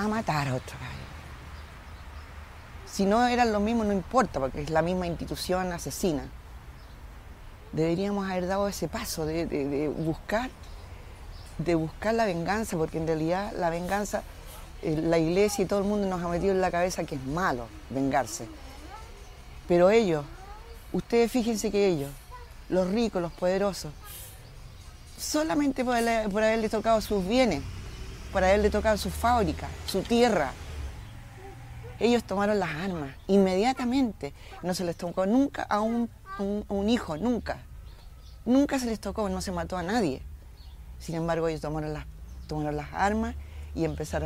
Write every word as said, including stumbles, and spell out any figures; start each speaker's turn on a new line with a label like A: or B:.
A: a matar a otro gallo. Si no eran lo mismo, no importa, porque es la misma institución asesina. Deberíamos haber dado ese paso de, de, de buscar, de buscar la venganza, porque en realidad la venganza, eh, la iglesia y todo el mundo nos ha metido en la cabeza que es malo vengarse. Pero ellos, ustedes fíjense que ellos, los ricos, los poderosos, solamente por, el, por haberle tocado sus bienes, por haberle tocado su fábrica, su tierra, ellos tomaron las armas inmediatamente. No se les tocó nunca a un, a un, a un hijo, nunca. Nunca se les tocó, no se mató a nadie. Sin embargo, ellos tomaron las, tomaron las armas y empezaron